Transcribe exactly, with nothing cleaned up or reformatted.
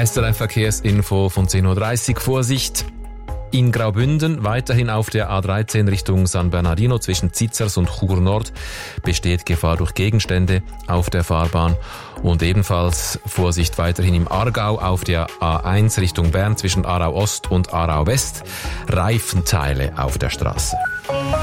S R F Verkehrsinfo von zehn Uhr dreißig. Vorsicht! In Graubünden, weiterhin auf der A dreizehn Richtung San Bernardino zwischen Zizers und Chur Nord besteht Gefahr durch Gegenstände auf der Fahrbahn. Und ebenfalls Vorsicht weiterhin im Aargau auf der A eins Richtung Bern zwischen Aarau Ost und Aarau West. Reifenteile auf der Straße.